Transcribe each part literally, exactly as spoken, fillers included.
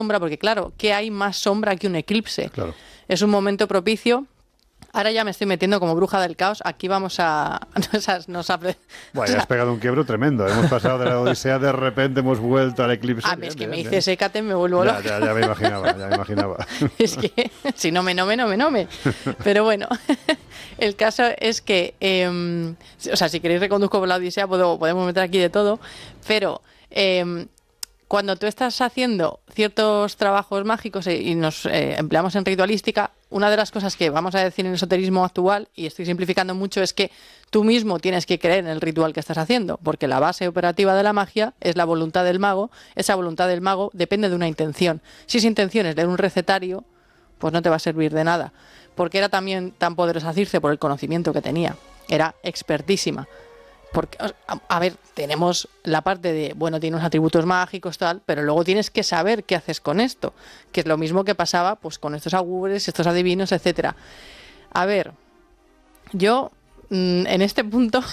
sombra, porque claro, ¿qué hay más sombra que un eclipse? Claro. Es un momento propicio. Ahora ya me estoy metiendo como bruja del caos. Aquí vamos a... Nos, nos apre... Bueno, ya has pegado un quiebro tremendo. Hemos pasado de la Odisea, de repente hemos vuelto al eclipse. A mí es que me dices Hécate, me vuelvo ya, loca. ya, ya me imaginaba, ya me imaginaba. Es que si no me, no me, no me, no me. Pero bueno, el caso es que, eh, o sea, si queréis reconduzco por la Odisea, puedo, podemos meter aquí de todo, pero... Eh, cuando tú estás haciendo ciertos trabajos mágicos y nos eh, empleamos en ritualística, una de las cosas que vamos a decir en el esoterismo actual, y estoy simplificando mucho, es que tú mismo tienes que creer en el ritual que estás haciendo, porque la base operativa de la magia es la voluntad del mago. Esa voluntad del mago depende de una intención. Si esa intención es leer un recetario, pues no te va a servir de nada, porque era también tan poderosa Circe por el conocimiento que tenía. Era expertísima. Porque, a ver, tenemos la parte de, bueno, tiene unos atributos mágicos, tal, pero luego tienes que saber qué haces con esto, que es lo mismo que pasaba pues con estos augures, estos adivinos, etcétera. A ver, yo mmm, en este punto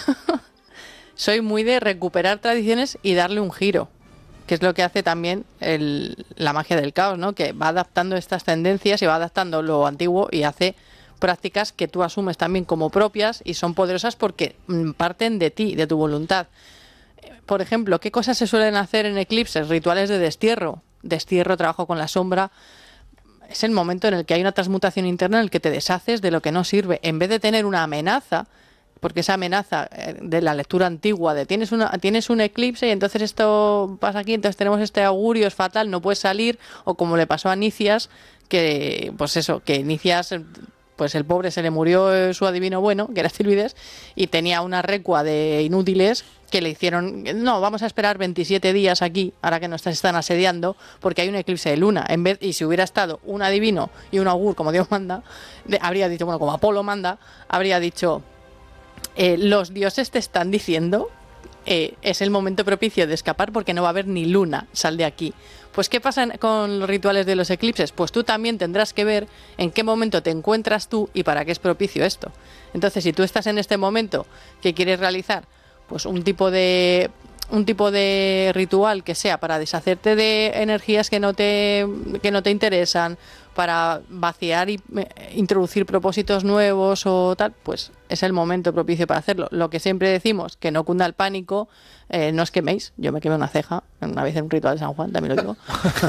soy muy de recuperar tradiciones y darle un giro, que es lo que hace también el, la magia del caos, ¿no? Que va adaptando estas tendencias y va adaptando lo antiguo y hace prácticas que tú asumes también como propias y son poderosas porque parten de ti, de tu voluntad. Por ejemplo, ¿qué cosas se suelen hacer en eclipses? Rituales de destierro. Destierro, trabajo con la sombra. Es el momento en el que hay una transmutación interna en el que te deshaces de lo que no sirve. En vez de tener una amenaza, porque esa amenaza de la lectura antigua de tienes una tienes un eclipse y entonces esto pasa aquí, entonces tenemos este augurio, es fatal, no puedes salir, o como le pasó a Nicias, que pues eso, que Nicias... pues el pobre se le murió su adivino bueno, que era Estilbides, y tenía una recua de inútiles que le hicieron, no, vamos a esperar veintisiete días aquí, ahora que nos están asediando, porque hay un eclipse de luna. En vez, y si hubiera estado un adivino y un augur, como Dios manda, de, habría dicho, bueno, como Apolo manda, habría dicho, eh, los dioses te están diciendo, eh, es el momento propicio de escapar porque no va a haber ni luna, sal de aquí. Pues ¿qué pasa con los rituales de los eclipses? Pues tú también tendrás que ver en qué momento te encuentras tú y para qué es propicio esto. Entonces, si tú estás en este momento que quieres realizar pues un tipo de un tipo de ritual que sea para deshacerte de energías que no te que no te interesan, para vaciar y eh, introducir propósitos nuevos o tal, pues es el momento propicio para hacerlo. Lo que siempre decimos, que no cunda el pánico, eh, no os queméis. Yo me quemé una ceja una vez en un ritual de San Juan, también lo digo.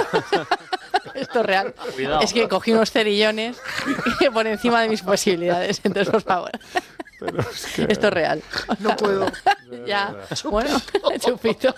Esto es real. Cuidado. Es que cogí unos cerillones por encima de mis posibilidades, entonces por favor. Pero es que... Esto es real. No puedo. Ya, bueno, chupito.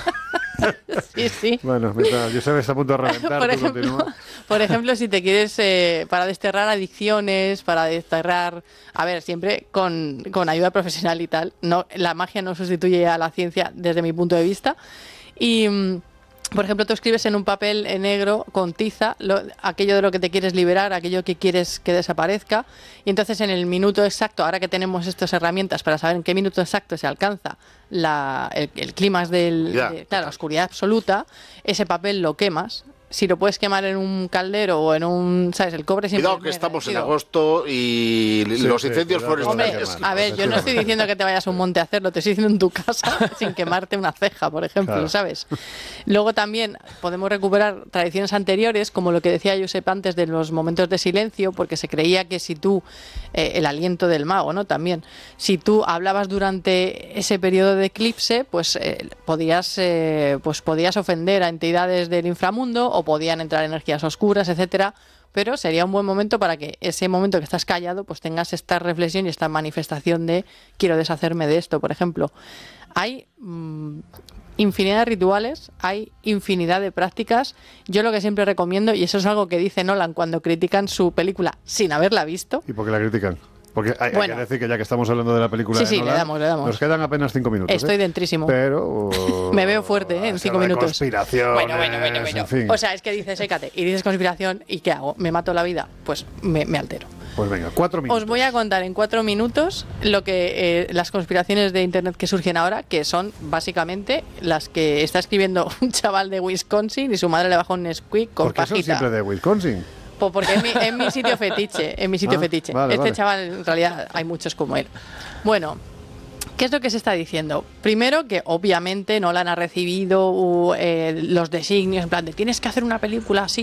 Sí, sí. Bueno, mientras Josep está a punto de reventar, por, tú ejemplo, continúa. Por ejemplo, si te quieres, eh, para desterrar adicciones, para desterrar, a ver, siempre con, con ayuda profesional y tal, no, la magia no sustituye a la ciencia desde mi punto de vista. Y... por ejemplo, tú escribes en un papel negro con tiza lo, aquello de lo que te quieres liberar, aquello que quieres que desaparezca, y entonces en el minuto exacto, ahora que tenemos estas herramientas para saber en qué minuto exacto se alcanza la, el, el clímax del, yeah. de claro, la oscuridad absoluta, ese papel lo quemas. Si lo puedes quemar en un caldero o en un, ¿sabes? El cobre siempre... Cuidado que estamos en agosto y sí, los incendios sí, forestales... Hombre, a ver, yo no estoy diciendo que te vayas a un monte a hacerlo, te estoy diciendo en tu casa sin quemarte una ceja, por ejemplo, claro. ¿Sabes? Luego también podemos recuperar tradiciones anteriores, como lo que decía Josep antes de los momentos de silencio, porque se creía que si tú, eh, el aliento del mago, ¿no? También, si tú hablabas durante ese periodo de eclipse, pues eh, podías, eh, pues podías ofender a entidades del inframundo, o podían entrar energías oscuras, etcétera, pero sería un buen momento para que ese momento que estás callado, pues tengas esta reflexión y esta manifestación de quiero deshacerme de esto, por ejemplo. Hay mmm, infinidad de rituales, hay infinidad de prácticas. Yo lo que siempre recomiendo, y eso es algo que dice Nolan cuando critican su película sin haberla visto. ¿Y por qué la critican? Porque hay, bueno, hay que decir que ya que estamos hablando de la película sí, de sí, Nolan, le damos, le damos. Nos quedan apenas cinco minutos. Estoy ¿eh? dentrísimo. Pero... Uh, me veo fuerte, ¿eh? En cinco minutos. Conspiración. Bueno, bueno, bueno, bueno. En fin. O sea, es que dices, sécate, y dices conspiración, ¿y qué hago? ¿Me mato la vida? Pues me, me altero. Pues venga, cuatro minutos. Os voy a contar en cuatro minutos lo que eh, las conspiraciones de internet que surgen ahora, que son básicamente las que está escribiendo un chaval de Wisconsin y su madre le bajó un Nesquik con ¿Por qué pajita. son siempre de Wisconsin? Pues porque es mi, es mi sitio fetiche, es mi sitio ah, fetiche. Vale, este vale. chaval, en realidad, hay muchos como él. Bueno, ¿qué es lo que se está diciendo? Primero, que obviamente Nolan ha recibido uh, eh, los designios, en plan de tienes que hacer una película así,